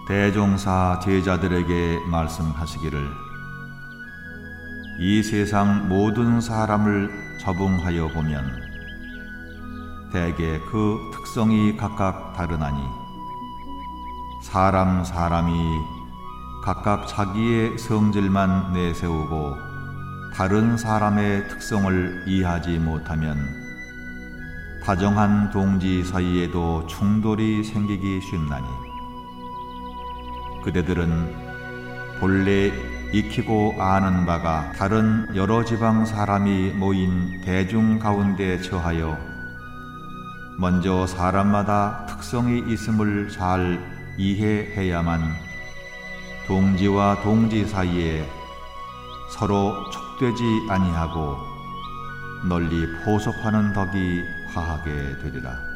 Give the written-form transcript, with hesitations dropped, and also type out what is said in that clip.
대종사 제자들에게 말씀하시기를 이 세상 모든 사람을 적응하여 보면 대개 그 특성이 각각 다르나니 사람이 각각 자기의 성질만 내세우고 다른 사람의 특성을 이해하지 못하면 다정한 동지 사이에도 충돌이 생기기 쉽나니 그대들은 본래 익히고 아는 바가 다른 여러 지방 사람이 모인 대중 가운데 처하여 먼저 사람마다 특성이 있음을 잘 이해해야만 동지와 동지 사이에 서로 촉되지 아니하고 널리 포섭하는 덕이 화하게 되리라.